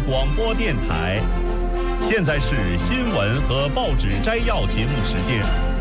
广播电台。现在是新闻和报纸摘要节目时间。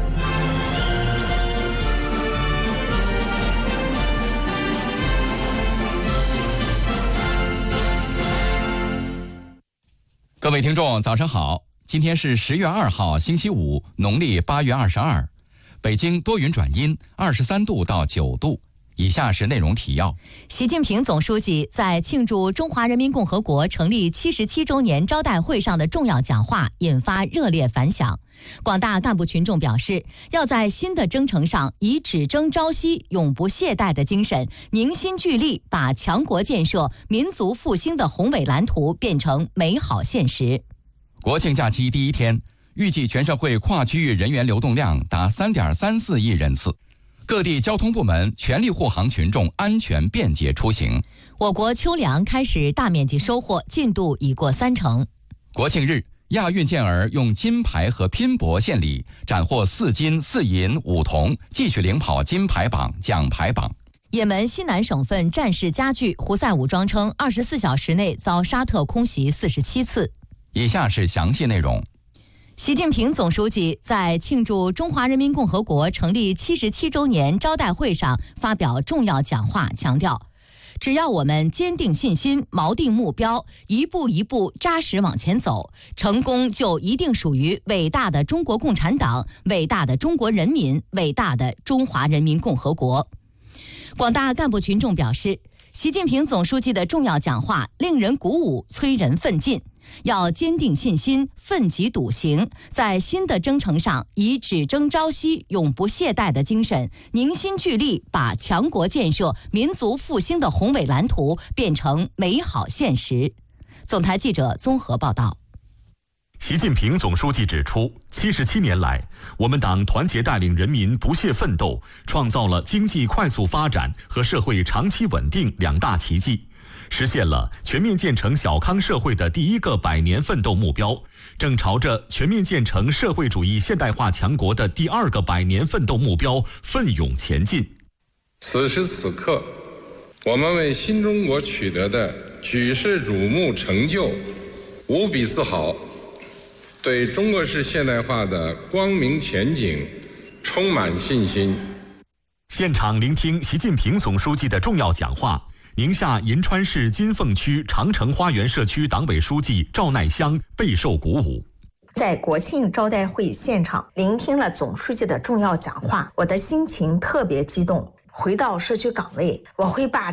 各位听众，早上好！今天是10月2号，星期五，农历8月22。北京多云转阴，23度到9度。以下是内容提要。 习近平总书记在庆祝中华人民共和国成立77周年招待会上的重要讲话引发热烈反响。广大干部群众表示，要在新的征程上以只争朝夕、永不懈怠的精神，凝心聚力，把强国建设、民族复兴的宏伟蓝图变成美好现实。 国庆假期第一天，预计全社会跨区域人员流动量达3.34亿人次。各地交通部门全力护航群众安全便捷出行。 我国秋粮开始大面积收获，进度已过30%。 国庆日，亚运健儿用金牌和拼搏献礼，斩获4金4银5铜，继续领跑金牌榜、奖牌榜。 也门西南省份战事加剧，胡塞武装称24小时内遭沙特空袭47次。 以下是详细内容。 习近平总书记在庆祝中华人民共和国成立77周年招待会上发表重要讲话，强调，只要我们坚定信心、锚定目标，一步一步扎实往前走，成功就一定属于伟大的中国共产党、伟大的中国人民、伟大的中华人民共和国。广大干部群众表示，习近平总书记的重要讲话令人鼓舞，催人奋进。要坚定信心，奋楫笃行，在新的征程上以只争朝夕、永不懈怠的精神，凝心聚力，把强国建设、民族复兴的宏伟蓝图变成美好现实。总台记者综合报道。 习近平总书记指出，77年来，我们党团结带领人民不懈奋斗，创造了经济快速发展和社会长期稳定2大奇迹，实现了全面建成小康社会的第一个100年奋斗目标，正朝着全面建成社会主义现代化强国的第2个100年奋斗目标奋勇前进。 此时此刻，我们为新中国取得的举世瞩目成就无比自豪，对中国式现代化的光明前景充满信心。 现场聆听习近平总书记的重要讲话，宁夏银川市金凤区长城花园社区党委书记赵乃香备受鼓舞。 在国庆招待会现场聆听了总书记的重要讲话，我的心情特别激动。回到社区岗位，我会把